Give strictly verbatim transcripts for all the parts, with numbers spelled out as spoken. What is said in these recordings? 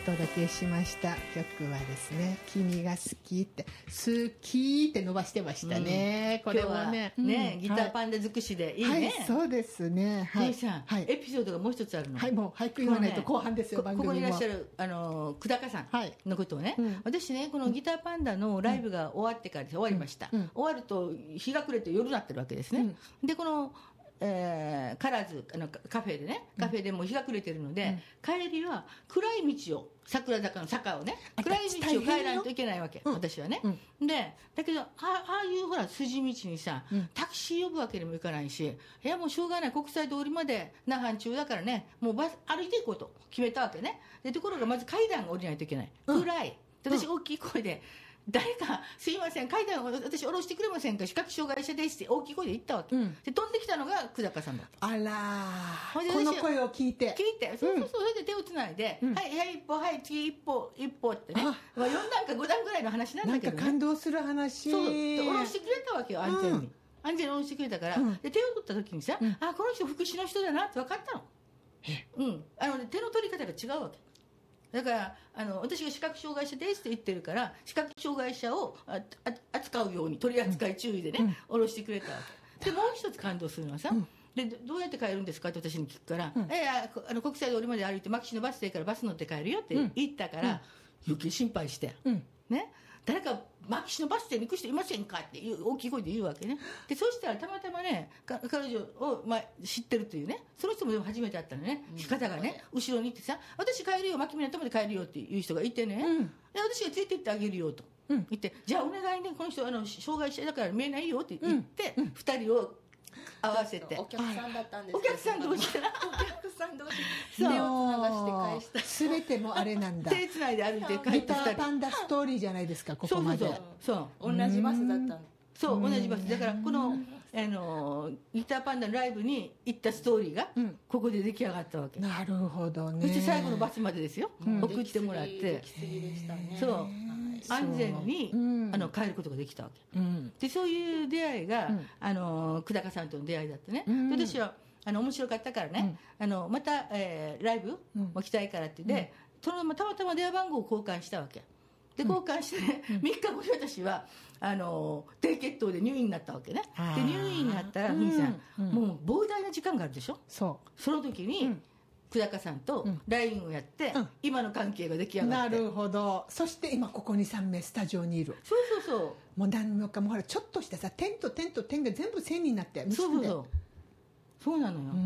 届けしました曲はですね、君が好きって好きって伸ばしてましたね、うん、これはね、 今日はね、 うん、 ギターパンダ尽くしでいいね、 はい、そうですね、はい、 さん、はい、エピソードがもう一つあるの。 はい、もう早く言わないと後半ですよ、 ね、ここにいらっしゃるあの久高さんのことをね、はい、うん、私ね、このギターパンダのライブが終わってから、うん、終わりました、うん、終わると日が暮れて夜になってるわけですね、うん、でこのえー、カラーズあのカフェでね、カフェでも日が暮れてるので、うん、帰りは暗い道を、桜坂の坂をね、暗い道を帰らないといけないわけ、うん、私はね、うん、でだけどああいうほら筋道にさ、うん、タクシー呼ぶわけにもいかないし、いやもうしょうがない、国際通りまで那覇中だからね、もうバス歩いていこうと決めたわけね。でところがまず階段が降りないといけない、うん、暗いで、私大きい声で、誰かすいません、階段を私下ろしてくれませんか、視覚障害者ですって大きい声で言ったわけ、うん、で飛んできたのが久高さんだった。 あらー、この声を聞いて聞いて、そうそうそう、うん、それで手をつないで、うん、はいはい、一歩、はい次一歩一歩ってね、まあ、よんだんかごだんぐらいの話なんだけど、ね、 なんか感動する話。 そうで下ろしてくれたわけよ、安全に、うん、安全に下ろしてくれたから、うん、で手を取った時にさ、うん、あこの人福祉の人だなって分かったの、うん、あの、ね、手の取り方が違うわけだから、あの私が視覚障害者ですって言ってるから、視覚障害者をああ扱うように取り扱い注意でね、うん、下ろしてくれたわけで、もう一つ感動するのはさ、うん、でどうやって帰るんですかって私に聞くから、うん、えー、あの国際通りまで歩いて牧師のバス停からバス乗って帰るよって言ったから、うん、余計心配して、うん、ね、誰か牧師のバス停に行く人いませんかっていう大きい声で言うわけね。でそうしたらたまたまね、彼女を、まあ、知ってるというね、その人もでも初めて会ったのね、うん、方がね後ろに行ってさ、私帰るよ、牧港まで帰るよっていう人がいてね、うん、で私が連れて行ってあげるよと、うん、言って、じゃあお願いね、この人あの障害者だから見えないよって言って、うんうん、ふたりを合わせて、 お客さんだったんですお客さん同士お客さん同士手をつながして返した、 全てもあれなんだ手つないで歩いて帰ってギターパンダストーリーじゃないですか、ここまで。 そうそうそう、 同じバスだったの。 そう同じバスだから、このあのギターパンダのライブに行ったストーリーがここで出来上がったわけ、 うん、なるほどね。 そして最後のバスまでですよ、うん、送ってもらって、そう、安全に、うん、あの帰ることができたわけ、うん、でそういう出会いが、うん、あの久高さんとの出会いだってね、うん、で私はあの面白かったからね、うん、あのまた、えー、ライブも来たいからって言って、うん、そのままたまたま電話番号を交換したわけで、交換して、ね、うん、みっかごに私はあの低血糖で入院になったわけね。で入院になったらふみさん、うん、もう膨大な時間があるでしょ。 そうその時に、うん、久高さんと ライン をやって、うん、今の関係が出来上がって、 なるほど。そして今ここにさんめいスタジオにいる。 そうそうそう、 もう何もかもほらちょっとしたさ、点と点と点が全部線になって結んで、そうそうそうそうなのよ。 うん、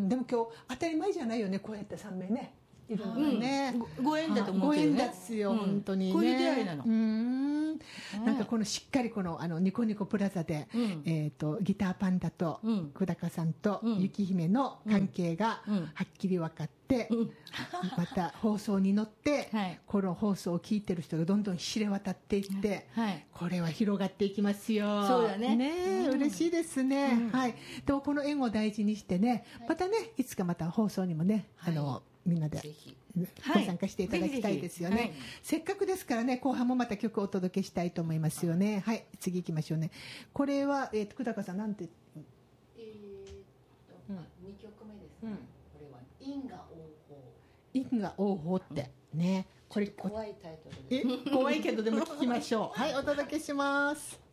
でも今日当たり前じゃないよね、こうやってさんめいねいるのね、 うん、ご縁だと思うけどね。 ご縁ですよ、うん、本当にね。 こういう出会いなの。 うん、なんかこのしっかりこのあのニコニコプラザで、うん、えっ、ー、とギターパンダと久高さんと雪姫の関係がはっきり分かって、うん、また放送に乗って、はい、この放送を聞いてる人がどんどん知れ渡っていって、はい、これは広がっていきますよ。 そうだね。 ね、うん、嬉しいですね。うん、はい。でもこの縁を大事にしてね、またね、いつかまた放送にもね、あの、はい、みんなでご参加していただきたいですよね、はい、せっかくですからね、後半もまた曲をお届けしたいと思いますよね。はい、次行きましょうね。これは、えー、久高さんなんて、 えー、と、うん、にきょくめですね、うん、これは因果応報。 因果応報ってね、これ怖いタイトルです。 え怖いけどでも聞きましょう。はい、お届けします。